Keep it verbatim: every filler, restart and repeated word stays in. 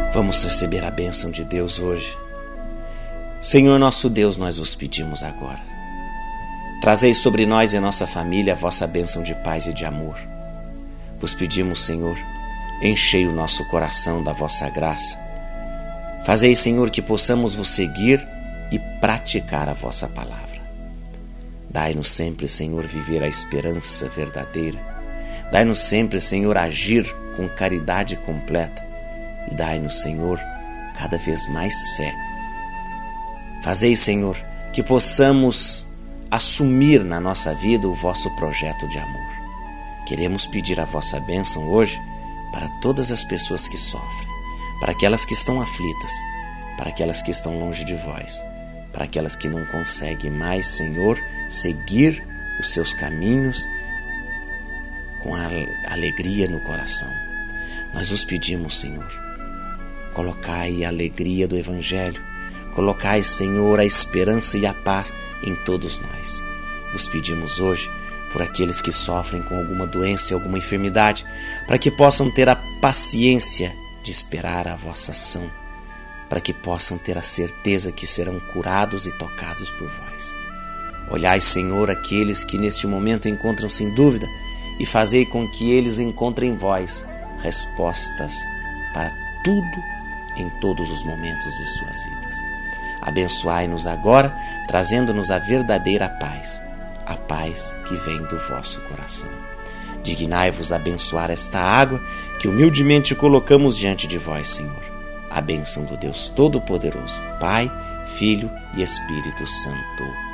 Vamos receber a bênção de Deus hoje. Senhor nosso Deus, nós vos pedimos agora. Trazei sobre nós e nossa família a vossa bênção de paz e de amor. Vos pedimos, Senhor, enchei o nosso coração da vossa graça. Fazei, Senhor, que possamos vos seguir e praticar a vossa palavra. Dai-nos sempre, Senhor, viver a esperança verdadeira. Dai-nos sempre, Senhor, agir com caridade completa. E dai-nos, Senhor, cada vez mais fé. Fazei, Senhor, que possamos assumir na nossa vida o vosso projeto de amor. Queremos pedir a vossa bênção hoje para todas as pessoas que sofrem, para aquelas que estão aflitas, para aquelas que estão longe de vós, para aquelas que não conseguem mais, Senhor, seguir os seus caminhos com a alegria no coração. Nós os pedimos, Senhor, colocai a alegria do Evangelho, colocai, Senhor, a esperança e a paz em todos nós. Vos pedimos hoje por aqueles que sofrem com alguma doença e alguma enfermidade, para que possam ter a paciência de esperar a vossa ação, para que possam ter a certeza que serão curados e tocados por vós. Olhai, Senhor, aqueles que neste momento encontram-se em dúvida e fazei com que eles encontrem em vós respostas para tudo em todos os momentos de suas vidas. Abençoai-nos agora, trazendo-nos a verdadeira paz, a paz que vem do vosso coração. Dignai-vos abençoar esta água que humildemente colocamos diante de vós, Senhor. A bênção do Deus Todo-Poderoso, Pai, Filho e Espírito Santo.